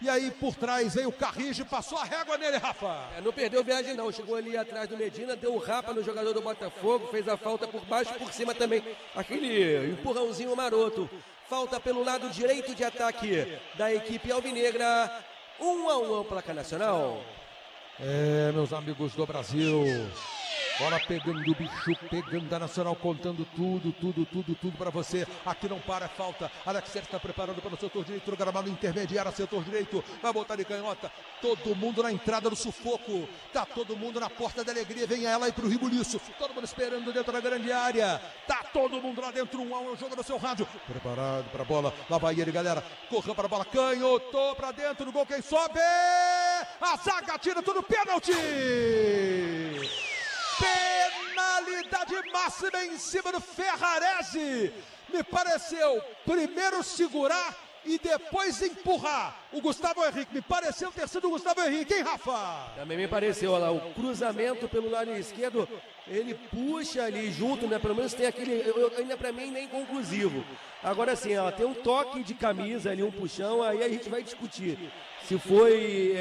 E aí por trás veio o Carrige, passou a régua nele, Rafa. Não perdeu viagem não, chegou ali atrás do Medina, deu um rapa no jogador do Botafogo, fez a falta por baixo, por cima também, aquele empurrãozinho maroto. Falta pelo lado direito de ataque da equipe alvinegra. 1-1 placa nacional. Meus amigos do Brasil, bola pegando o bicho, pegando a Nacional, contando tudo para você. Aqui não para, falta. Alex Sérgio está preparando para o setor direito, no gramado intermediário, setor direito, vai botar de canhota. Todo mundo na entrada do sufoco, tá todo mundo na porta da alegria. Vem ela aí pro Ribuliço, todo mundo esperando dentro da grande área. Tá todo mundo lá dentro, 1-1 é o jogo do seu rádio. Preparado para a bola, lá vai ele, galera. Correu para a bola, canhotou para dentro do gol, quem sobe? A zaga tira tudo, pênalti! Penalidade máxima em cima do Ferrarese. Me pareceu primeiro segurar e depois empurrar o Gustavo Henrique. Me pareceu ter sido o Gustavo Henrique, hein, Rafa? Também me pareceu, olha lá, o cruzamento pelo lado esquerdo, ele puxa ali junto, né? Pelo menos tem aquele, ainda pra mim nem conclusivo. Agora sim, ó, tem um toque de camisa ali, um puxão, aí a gente vai discutir se foi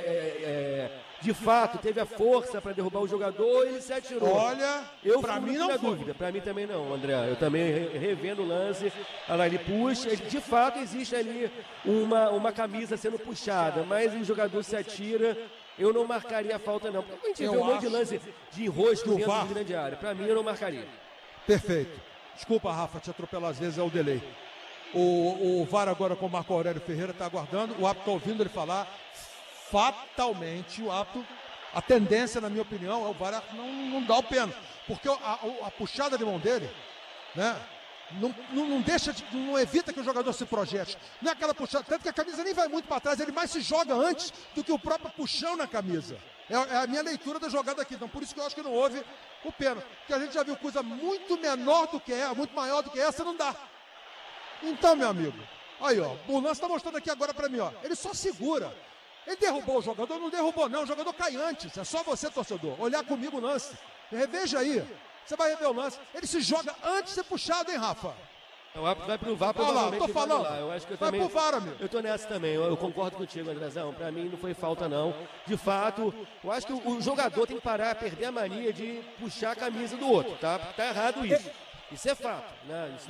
de fato, teve a força para derrubar o jogador, ele se atirou. Olha, pra mim não foi. Dúvida. Pra mim também não, André. Eu também revendo o lance, olha lá, ele puxa, de fato existe ali uma camisa sendo puxada, mas o jogador se atira. Eu não marcaria a falta não, porque a gente vê um monte de lance de enrosco dentro da grande área. Pra mim eu não marcaria. Perfeito. Desculpa, Rafa, te atropelar às vezes, é o delay. O VAR agora com o Marco Aurélio Ferreira está aguardando, o árbitro está ouvindo ele falar. Fatalmente o árbitro, a tendência, na minha opinião, é o VAR não dar o pênalti, porque a puxada de mão dele, né, não deixa, não evita que o jogador se projete. Não é aquela puxada, tanto que a camisa nem vai muito para trás, ele mais se joga antes do que o próprio puxão na camisa. É a minha leitura da jogada aqui, então por isso que eu acho que não houve o pênalti, porque a gente já viu coisa muito menor do que muito maior do que essa, não dá. Então, meu amigo, aí ó, o lance está mostrando aqui agora para mim, ó, ele só segura. Ele derrubou o jogador? Não derrubou não, o jogador cai antes, é só você, torcedor, olhar comigo o lance, reveja aí, você vai rever o lance, ele se joga antes de ser puxado, hein, Rafa? O árbitro vai pro VAR, provavelmente tô falando, eu acho que eu vai também, pro VAR, amigo. Eu tô nessa também, eu concordo contigo, Andrezão, pra mim não foi falta não, de fato, eu acho que o jogador tem que parar, perder a mania de puxar a camisa do outro, tá errado isso. Isso é fato, né? Isso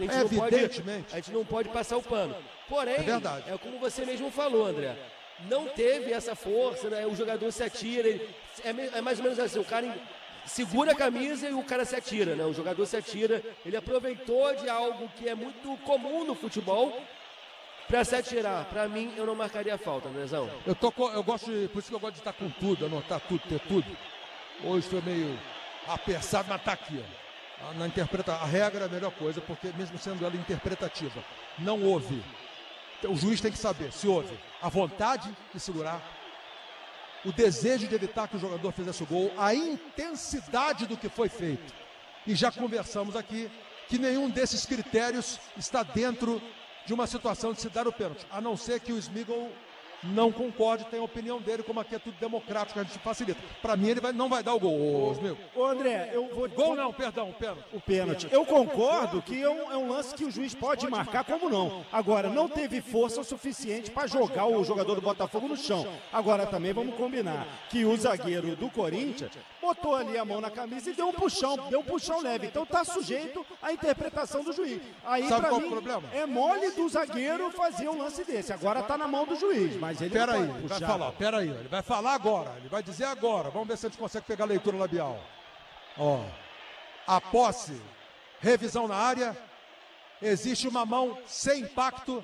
a gente não pode passar o pano. Porém, é como você mesmo falou, André. Não teve essa força, né? O jogador se atira. É mais ou menos assim, o cara segura a camisa e o cara se atira, né? O jogador se atira. Ele aproveitou de algo que é muito comum no futebol para se atirar. Para mim, eu não marcaria a falta, Andrezão. Eu gosto por isso que eu gosto de estar com tudo, anotar tudo, ter tudo. Hoje foi meio apressado, mas tá aqui, ó. A regra é a melhor coisa, porque mesmo sendo ela interpretativa, não houve. O juiz tem que saber se houve a vontade de segurar, o desejo de evitar que o jogador fizesse o gol, a intensidade do que foi feito. E já conversamos aqui que nenhum desses critérios está dentro de uma situação de se dar o pênalti, a não ser que o Smigol não concorde, tem a opinião dele, como aqui é tudo democrático, a gente facilita. Pra mim ele não vai dar o gol, Smigol. Ô André, eu vou... Gol não, perdão, pênalti. O pênalti. Eu concordo que é um lance que o juiz pode marcar, como não. Agora, não teve força o suficiente para jogar o jogador do Botafogo no chão. Agora também vamos combinar que o zagueiro do Corinthians botou ali a mão na camisa e deu um puxão leve. Então tá sujeito à interpretação do juiz. Aí, sabe pra qual mim, o problema? É mole do zagueiro fazer um lance desse. Agora tá na mão do juiz, mas ele Peraí, ele vai falar, ele vai falar agora, ele vai dizer agora. Vamos ver se a gente consegue pegar a leitura labial. Ó, a posse, revisão na área, existe uma mão sem impacto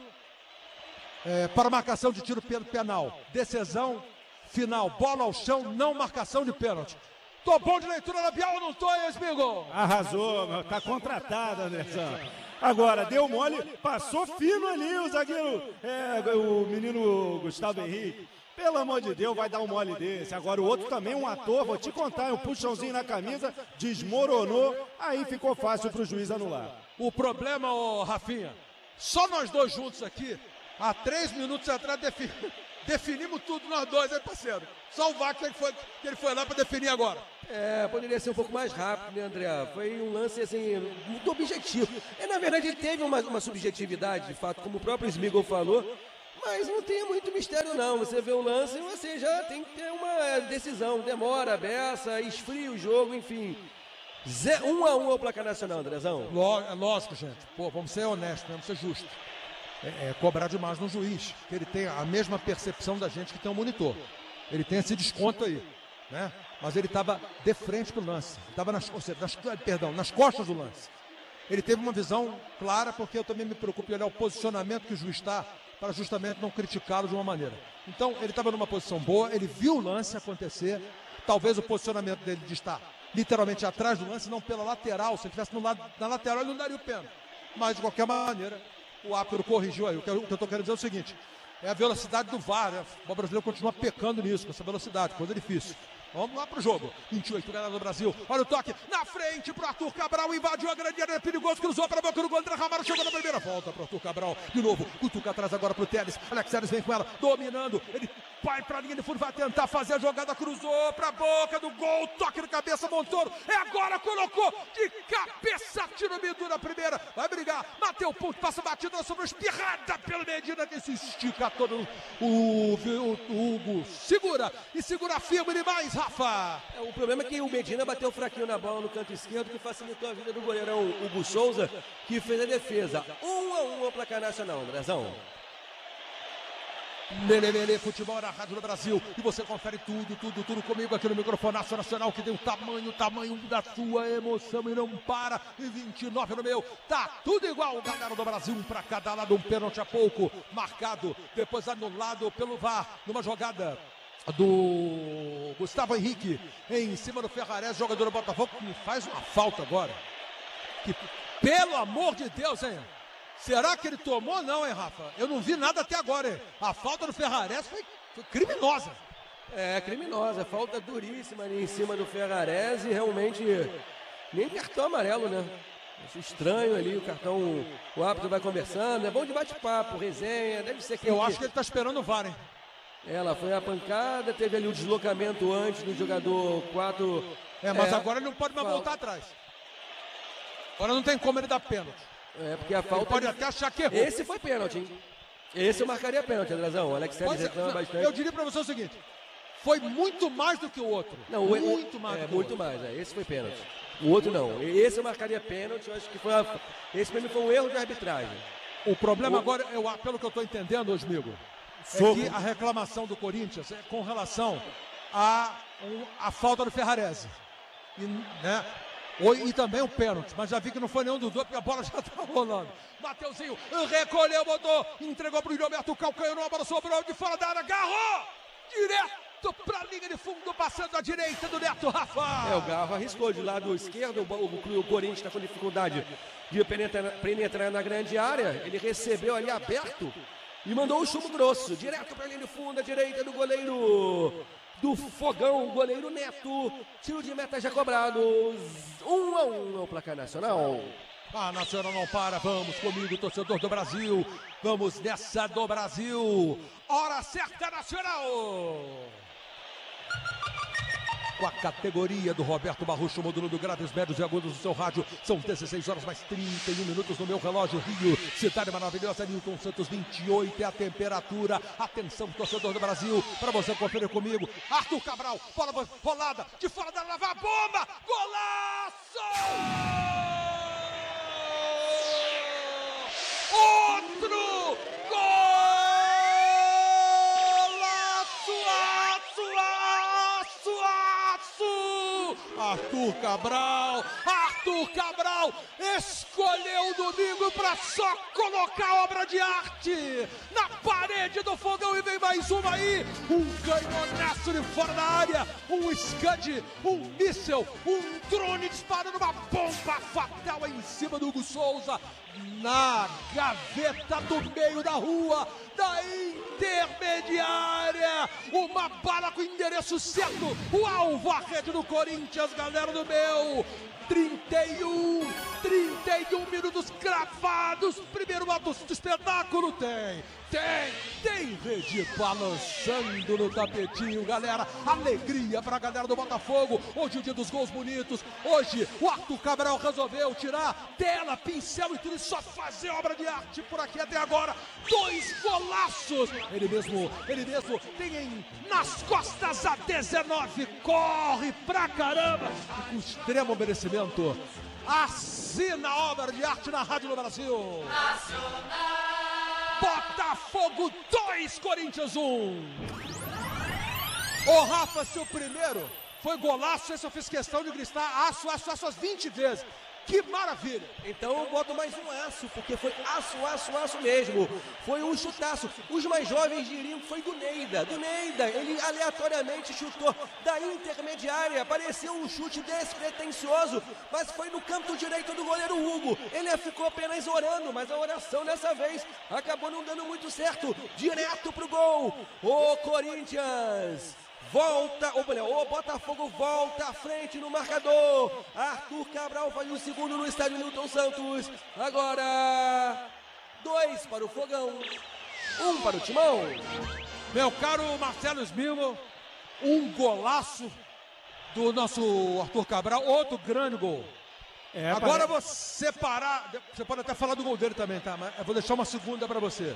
para marcação de tiro penal. Decisão final, bola ao chão, não marcação de pênalti. Tô bom de leitura labial ou não tô, hein, Smigol? Arrasou, tá contratado, Anderson. Agora, deu mole, passou fino ali o zagueiro, o menino Gustavo Henrique. Pelo amor de Deus, vai dar um mole desse. Agora o outro também, um ator, vou te contar, um puxãozinho na camisa, desmoronou, aí ficou fácil pro juiz anular. O problema, ô Rafinha, só nós dois juntos aqui, há 3 minutos atrás, definimos tudo nós dois, hein, parceiro? Só o VAR que ele foi lá para definir agora. Poderia ser um pouco mais rápido, né, André? Foi um lance, assim, muito objetivo. Na verdade, ele teve uma subjetividade, de fato, como o próprio Smigol falou. Mas não tem muito mistério não, você vê o lance e você já tem que ter uma decisão, demora, beça, esfria o jogo, enfim. 1-1 ao placar nacional, Andrezão. É lógico, gente. Pô, vamos ser honestos, vamos ser justos. Cobrar demais no juiz, que ele tem a mesma percepção da gente que tem um monitor. Ele tem esse desconto aí, né? Mas ele estava de frente pro lance, estava nas costas do lance. Ele teve uma visão clara, porque eu também me preocupo em olhar o posicionamento que o juiz está, para justamente não criticá-lo de uma maneira. Então, ele estava numa posição boa, ele viu o lance acontecer, talvez o posicionamento dele de estar literalmente atrás do lance, não pela lateral. Se ele estivesse na lateral, ele não daria o pênalti. Mas, de qualquer maneira, o árbitro corrigiu aí. O que eu estou querendo dizer é o seguinte: é a velocidade do VAR, né? O brasileiro continua pecando nisso, com essa velocidade, coisa difícil. Vamos lá pro jogo. 28, galera do Brasil. Olha o toque. Na frente pro Arthur Cabral. Invadiu a grande área. Perigoso. Cruzou para a boca do gol. André Ramalho chegou na primeira. Volta pro Arthur Cabral. De novo. Cutuca atrás agora pro Telles. Alex Telles vem com ela. Dominando. Ele vai pra linha de fundo. Vai tentar fazer a jogada. Cruzou pra boca do gol. Toque na cabeça. Montoro. É agora. Colocou de cabeça. Tiro Bidu na primeira. Vai brigar. Bateu o ponto. Passa batida sobre espirrada pelo Medina. Que se estica todo. O Hugo segura. E segura firme demais, Rafa. O problema é que o Medina bateu fraquinho na bola no canto esquerdo, que facilitou a vida do goleirão Hugo Souza, que fez a defesa. 1-1 ao placar nacional, Andrezão. Lelê, futebol na Rádio do Brasil. E você confere tudo comigo aqui no Microfonaço Nacional, que tem o tamanho da sua emoção e não para. E 29 no meu. Tá tudo igual, galera do Brasil. Um pra cada lado, um pênalti a pouco. Marcado, depois anulado pelo VAR. Numa jogada do Gustavo Henrique em cima do Ferrarese, jogador do Botafogo, que me faz uma falta agora. Que, pelo amor de Deus, hein? Será que ele tomou? Não, hein, Rafa? Eu não vi nada até agora, hein? A falta do Ferrarese foi criminosa. Criminosa. Falta duríssima ali em cima do Ferrarese. Realmente, nem cartão amarelo, né? Acho estranho ali o cartão. O árbitro vai conversando. É bom de bate-papo, resenha. Deve ser que. Eu acho que ele tá esperando o VAR, hein? Ela foi a pancada, teve ali o deslocamento antes do jogador 4. Mas agora ele não pode mais voltar atrás. Agora não tem como ele dar pênalti. Porque a falta. Ele pode até achar que errou. Esse foi pênalti, hein? Esse eu marcaria pênalti, Andrezão. O Alex Telles reclama bastante. Eu diria pra você o seguinte: foi muito mais do que o outro. Não, muito mais. Muito mais. Esse foi pênalti. O outro não. Esse eu marcaria pênalti. Eu acho que esse pra mim foi um erro de arbitragem. O problema agora, pelo que eu estou entendendo, Osmigo, é que a reclamação do Corinthians é com relação à falta do Ferrarese. E também o pênalti, mas já vi que não foi nenhum dos dois, porque a bola já está rolando. Mateuzinho recolheu, botou, entregou para o Gilberto, calcanhou, a bola sobrou de fora da área, agarrou direto para a linha de fundo, passando à direita do Neto, Rafa. O Garro arriscou de lado esquerdo, o Corinthians está com dificuldade de penetrar na grande área, ele recebeu ali aberto e mandou o chumbo grosso, direto para a linha de fundo, à direita do goleiro do Fogão, o goleiro Neto. Tiro de meta já cobrado. 1-1 no placar nacional. A Nacional não para, vamos comigo, torcedor do Brasil. Vamos nessa do Brasil. Hora certa, Nacional. Com a categoria do Roberto Barrocho, modulando graves, médios e agudos do seu rádio. São 16 horas mais 31 minutos no meu relógio. Rio, cidade maravilhosa, Newton Santos, 28 é a temperatura. Atenção, torcedor do Brasil, para você conferir comigo. Arthur Cabral, bola rolada, de fora da lava, a bomba, golaço! Outro gol! Arthur Cabral escolheu o domingo para só colocar obra de arte na parede do Fogão, e vem mais uma aí, um canhonaço de fora da área, um Scud, um míssel, um drone disparando uma bomba fatal em cima do Hugo Souza, na gaveta do meio da rua, da intermediária, uma bala com o endereço certo, o alvo, a rede do Corinthians, galera do meu, 31 minutos cravados. Primeiro ato do espetáculo tem rede balançando no tapetinho, galera. Alegria pra galera do Botafogo. Hoje é o dia dos gols bonitos. Hoje o Arthur Cabral resolveu tirar tela, pincel e tudo, e só fazer obra de arte por aqui até agora. 2 golaços. Ele mesmo tem nas costas a 19. Corre pra caramba. E com extremo merecimento. Assina a obra de arte na Rádio do Brasil. Nacional. Botafogo 2, Corinthians 1. Ô Rafa, seu primeiro foi golaço, esse eu fiz questão de gritar aço as 20 vezes. Que maravilha! Então eu boto mais um aço, porque foi aço mesmo. Foi um chutaço. Os mais jovens diriam que foi do Neida. Ele aleatoriamente chutou da intermediária. Pareceu um chute despretensioso, mas foi no canto direito do goleiro Hugo. Ele ficou apenas orando, mas a oração dessa vez acabou não dando muito certo. Direto pro gol. O Corinthians o Botafogo volta à frente no marcador. Arthur Cabral faz o segundo no estádio Newton Santos. Agora 2 para o Fogão, 1 para o Timão. Meu caro Marcelo Smigol, um golaço do nosso Arthur Cabral, outro grande gol. Agora você pode até falar do gol dele também, tá? Mas eu vou deixar uma segunda para você.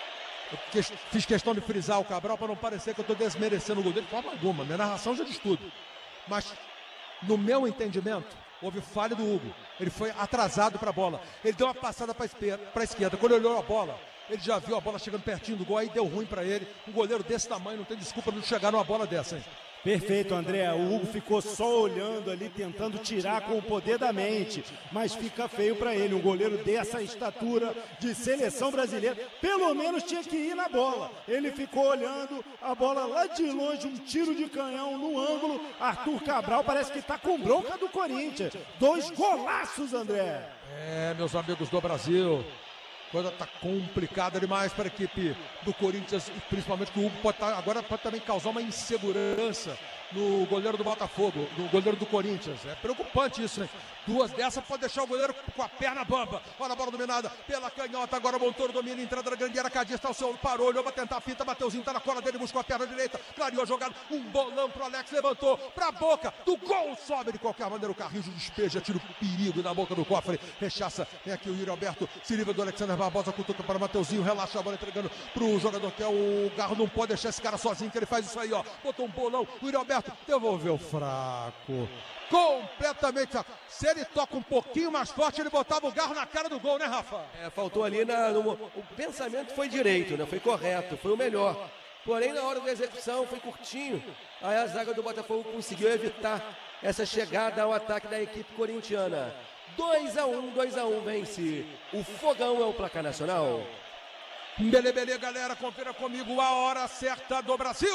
Eu fiz questão de frisar o Cabral para não parecer que eu estou desmerecendo o gol dele de forma alguma. Minha narração já diz tudo. Mas, no meu entendimento, houve falha do Hugo. Ele foi atrasado para a bola. Ele deu uma passada para a esquerda. Quando ele olhou a bola, ele já viu a bola chegando pertinho do gol. Aí deu ruim para ele. Um goleiro desse tamanho não tem desculpa de não chegar numa bola dessa, hein? Perfeito, André. O Hugo ficou só olhando ali, tentando tirar com o poder da mente. Mas fica feio para ele. Um goleiro dessa estatura de seleção brasileira, pelo menos tinha que ir na bola. Ele ficou olhando a bola lá de longe, um tiro de canhão no ângulo. Arthur Cabral parece que está com bronca do Corinthians. 2 golaços, André. Meus amigos do Brasil. Coisa tá complicada demais para a equipe do Corinthians, principalmente que o Hugo agora pode também causar uma insegurança no goleiro do Botafogo, no goleiro do Corinthians. É preocupante isso, né? 2 dessas pode deixar o goleiro com a perna bamba. Olha a bola dominada pela canhota, agora o Montoro domina, entrada da grande área, Cadinho está ao seu, parou, olhou para tentar a fita, Mateuzinho tá na cola dele, buscou a perna direita, clareou a jogada, um bolão pro Alex, levantou pra boca do gol, sobe de qualquer maneira, o Carrijo despeja, tira o perigo na boca do cofre, rechaça, vem aqui o Yuri Alberto, se livra do Alexander Barbosa, cutuca para Mateuzinho, relaxa a bola, entregando pro jogador que é o Garro, não pode deixar esse cara sozinho, que ele faz isso aí, ó, botou um bolão, o Yuri Alberto devolveu fraco, completamente fraco. Se ele toca um pouquinho mais forte, ele botava o Garro na cara do gol, né, Rafa? Faltou ali, o pensamento foi direito, né? Foi correto, foi o melhor. Porém, na hora da execução, foi curtinho. Aí a zaga do Botafogo conseguiu evitar essa chegada ao ataque da equipe corintiana. 2-1, vence. O Fogão é o placar nacional. Beleza, galera, confira comigo a hora certa do Brasil.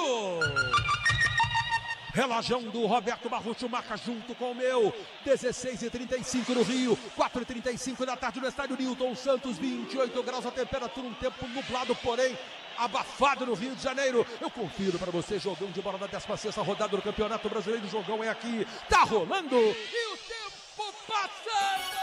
Relógio do Roberto Barrocho marca junto com o meu. 16h35 no Rio, 4h35 da tarde no estádio Newton Santos, 28 graus a temperatura, um tempo nublado, porém abafado no Rio de Janeiro. Eu confiro para você, jogão de bola da 16ª rodada do Campeonato Brasileiro. O jogão é aqui, tá rolando e o tempo passando.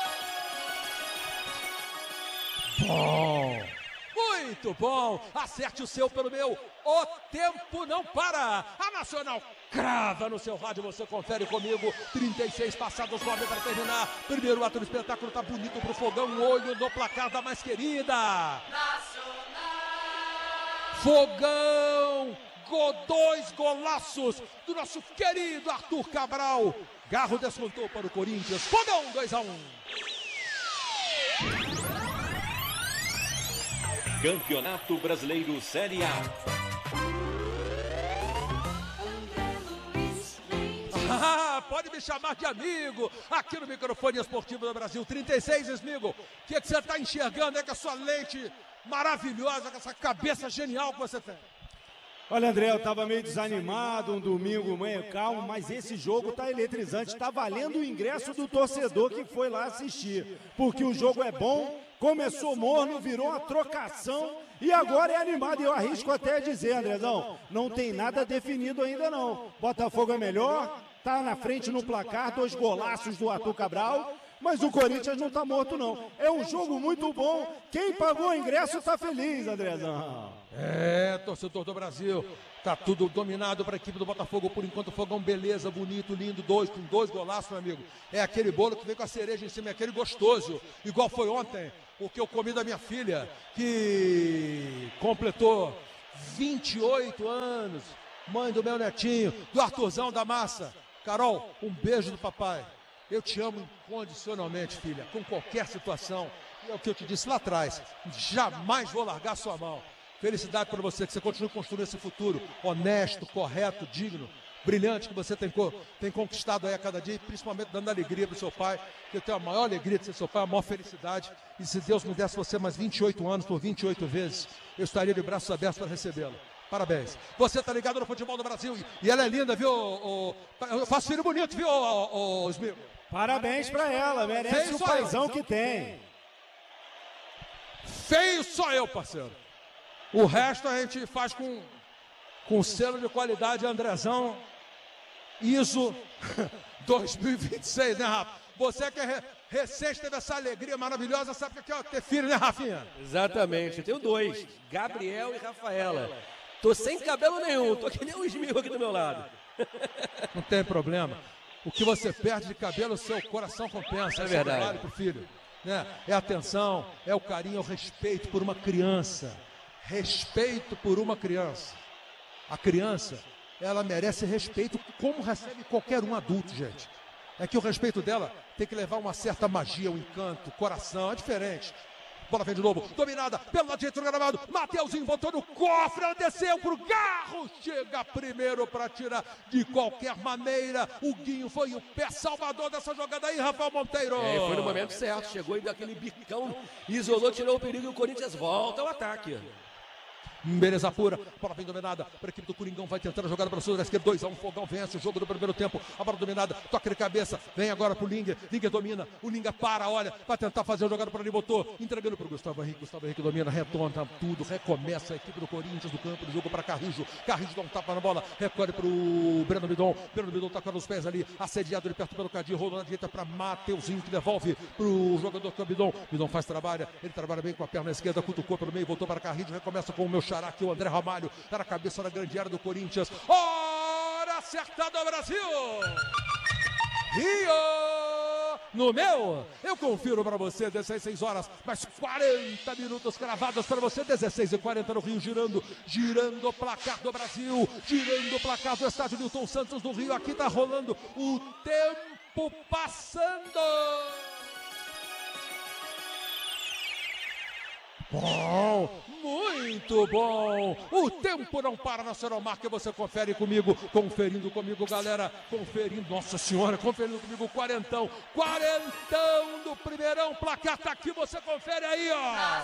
Bom, muito bom, acerte o seu pelo meu. O tempo não para. A Nacional crava no seu rádio, você confere comigo. 36 passados, 9 para terminar. Primeiro ato do espetáculo, tá bonito pro Fogão. Um olho no placar da mais querida Nacional. Fogão, 2 golaços do nosso querido Arthur Cabral. Garro descontou para o Corinthians. Fogão 2-1. Campeonato Brasileiro Série A. Pode me chamar de amigo aqui no microfone esportivo do Brasil. 36, Smigol. O que você está enxergando aí com a sua lente maravilhosa, com essa cabeça genial que você tem? Olha, André, eu estava meio desanimado, um domingo meio calmo, mas esse jogo está eletrizante, está valendo o ingresso do torcedor que foi lá assistir, porque o jogo é bom, começou morno, virou uma trocação e agora é animado. E eu arrisco até dizer, Andrezão, não tem nada definido ainda não. Botafogo é melhor, tá na frente no placar, 2 golaços do Arthur Cabral, mas o Corinthians não tá morto, não. É um jogo muito bom. Quem pagou o ingresso tá feliz, Andrezão. Torcedor do Brasil, tá tudo dominado para a equipe do Botafogo. Por enquanto, o fogão, beleza, bonito, lindo, com 2 golaços, meu amigo. É aquele bolo que vem com a cereja em cima, é aquele gostoso, igual foi ontem, o que eu comi da minha filha, que completou 28 anos, mãe do meu netinho, do Arthurzão da Massa. Carol, um beijo do papai. Eu te amo incondicionalmente, filha, com qualquer situação. E é o que eu te disse lá atrás, jamais vou largar sua mão. Felicidade para você, que você continue construindo esse futuro honesto, correto, digno, brilhante, que você tem conquistado aí a cada dia, e principalmente dando alegria para o seu pai, que eu tenho a maior alegria de ser seu pai, a maior felicidade. E se Deus me desse você mais 28 anos por 28 vezes, eu estaria de braços abertos para recebê-lo. Parabéns. Você está ligado no futebol do Brasil e ela é linda, viu? Eu faço filho bonito, viu, Smil? Parabéns para ela, merece o paizão que tem. Feio só eu, parceiro. O resto a gente faz com selo de qualidade Andrezão ISO 2026, né, Rafa? Você que recém teve essa alegria maravilhosa, sabe o que é ter filho, né, Rafinha? Exatamente, eu tenho 2, Gabriel e Rafaela. Tô sem cabelo nenhum, tô que nem um Smil aqui do meu lado. Não tem problema. O que você perde de cabelo, o seu coração compensa. É verdade. Vale pro filho, né? É a atenção, é o carinho, é o respeito por uma criança. Respeito por uma criança. A criança, ela merece respeito como recebe qualquer um adulto, gente. É que o respeito dela tem que levar uma certa magia, um encanto, coração, é diferente. Bola vem de novo, dominada pelo lado direito do gramado. Mateuzinho voltou no cofre, ela desceu pro Garro. Chega primeiro para tirar de qualquer maneira. O Guinho foi o pé salvador dessa jogada aí, Rafael Monteiro. Foi no momento certo, chegou e daquele bicão, isolou, tirou o perigo e o Corinthians volta ao ataque. Beleza pura, bola vem dominada para a equipe do Coringão, vai tentando a jogada para o sul da esquerda, 2-1, Fogão vence o jogo do primeiro tempo, a bola dominada, toca de cabeça, vem agora para o Linga domina, o Linga para, olha, vai tentar fazer a jogada para ali, botou, entregando para o Gustavo Henrique domina, retorna tudo, recomeça a equipe do Corinthians do campo do jogo para Carrijo dá um tapa na bola, recolhe para o Breno Bidon tá com os pés ali, assediado de perto pelo Cadinho, rolou na direita para Mateuzinho, que devolve para o jogador que é o Bidon faz trabalho, ele trabalha bem com a perna esquerda, cutucou pelo meio, voltou para Carrijo, recomeça com o meu xará aqui, o André Ramalho, tá na cabeça da grande área do Corinthians. Hora acertada, Brasil! Rio! No meu, eu confiro para você, 16 horas, mais 40 minutos cravados para você, 16h40 no Rio, girando o placar do Brasil, girando o placar do estádio Newton Santos do Rio. Aqui tá rolando o tempo passando. Bom, muito bom. O tempo não para na Seromar, que você confere comigo, conferindo comigo, galera, nossa senhora, conferindo comigo, quarentão do primeirão, placar tá aqui, você confere aí, ó.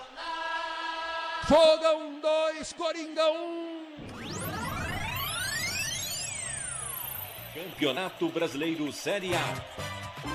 Fogão 2, Coringão 1. Campeonato Brasileiro Série A.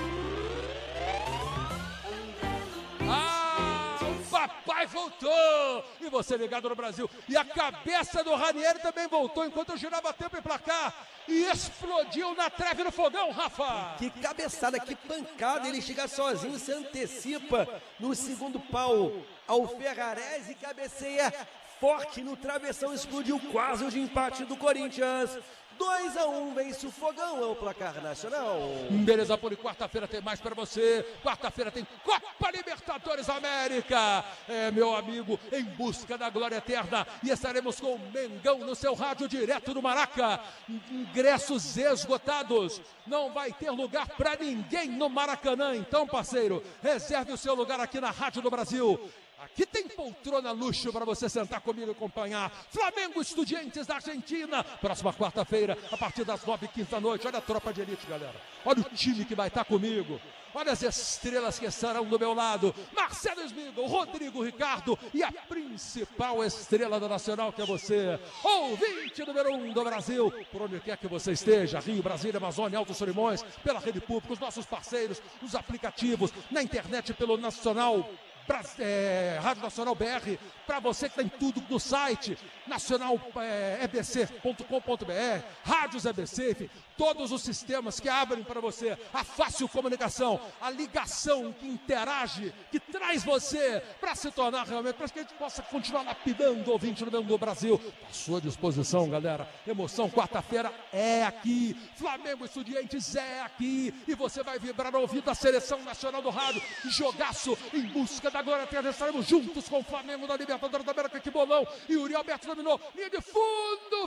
Papai voltou! E você ligado no Brasil. E a cabeça do Ranieri também voltou enquanto eu girava tempo em placar. E explodiu na trave do Fogão, Rafa! Que cabeçada, que pancada. Ele chega sozinho, se antecipa no segundo pau ao Ferrarese e cabeceia forte no travessão. Explodiu quase o de empate do Corinthians. 2-1, vence o Fogão, é o placar nacional. Beleza, por quarta-feira tem mais para você. Quarta-feira tem Copa Libertadores América. É, meu amigo, em busca da glória eterna. E estaremos com o Mengão no seu rádio direto do Maraca. Ingressos esgotados. Não vai ter lugar para ninguém no Maracanã. Então, parceiro, reserve o seu lugar aqui na Rádio do Brasil. Aqui tem poltrona luxo para você sentar comigo e acompanhar. Flamengo Estudiantes da Argentina. Próxima quarta-feira, a partir das 9h15 da noite. Olha a tropa de elite, galera. Olha o time que vai estar comigo. Olha as estrelas que estarão do meu lado. Marcelo Smigol, Rodrigo Ricardo e a principal estrela da Nacional, que é você. Ouvinte número 1 do Brasil. Por onde quer que você esteja. Rio, Brasília, Amazônia, Alto Solimões. Pela rede pública, os nossos parceiros, os aplicativos, na internet pelo Nacional Rádio Nacional BR, para você que tem tudo no site, nacionalebc.com.br, Rádios EBC, enfim, todos os sistemas que abrem para você a fácil comunicação, a ligação que interage, que traz você para se tornar realmente, para que a gente possa continuar lapidando o ouvinte no meio do Brasil. À sua disposição, galera. Emoção, quarta-feira é aqui. Flamengo e Estudiantes é aqui. E você vai vibrar ao ouvido da Seleção Nacional do Rádio. Jogaço em busca da glória eterna. Estaremos juntos com o Flamengo na Libertadores da América. Que bolão. E o Uri Alberto dominou. Linha de fundo.